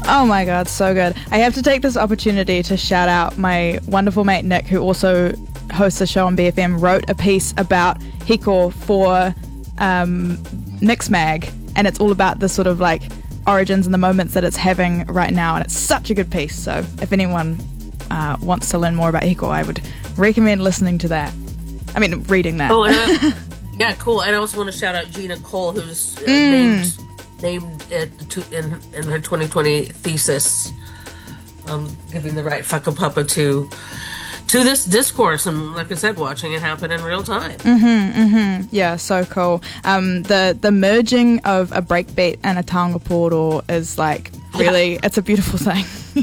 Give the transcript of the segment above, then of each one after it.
Oh my god, so good. I have to take this opportunity to shout out my wonderful mate Nick, who also hosts a show on BFM, wrote a piece about Hiko for Mixmag, and it's all about the sort of like origins and the moments that it's having right now, and it's such a good piece. So if anyone wants to learn more about Hiko, I would recommend listening to that. I mean, reading that. Oh, yeah, cool. And I also want to shout out Gina Cole, who's named it in her 2020 thesis, giving the right whakapapa to this discourse, and like I said, watching it happen in real time. Yeah, so cool. The merging of a breakbeat and a taonga poro is like really, it's a beautiful thing.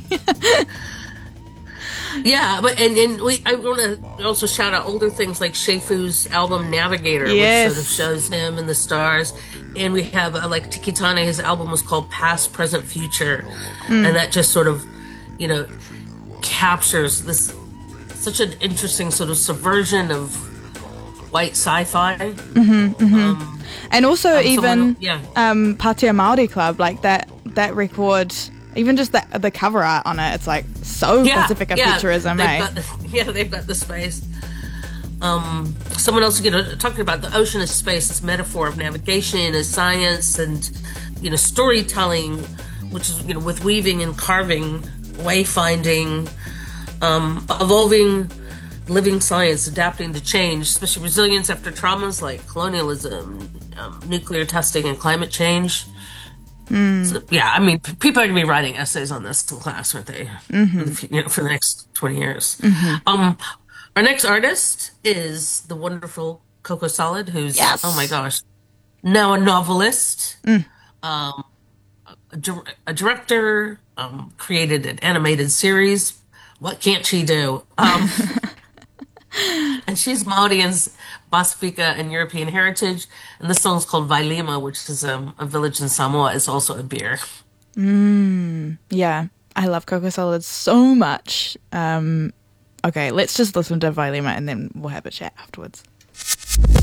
Yeah, but I want to also shout out older things like Shefu's album Navigator, Yes. which sort of shows him and the stars. And we have like Tikitane, his album was called Past, Present, Future, and that just sort of, captures this such an interesting sort of subversion of white sci-fi. And also even yeah. Patea Māori Club, like that record, even just the cover art on it, it's like so Pacifica futurism, they've got the space. Someone else, talking about the ocean as space, this metaphor of navigation as science, and storytelling, which is with weaving and carving, wayfinding, evolving, living science, adapting to change, especially resilience after traumas like colonialism, nuclear testing, and climate change. So, I mean, people are going to be writing essays on this in class, aren't they? For the next 20 years. Our next artist is the wonderful Coco Solid, who's, oh my gosh, now a novelist, a director, created an animated series. What can't she do? And she's Maorian's Pasifika and European heritage. And this song's called Vailima, which is a village in Samoa. It's also a beer. Yeah, I love Coco Solid so much. Okay, let's just listen to Vailima and then we'll have a chat afterwards.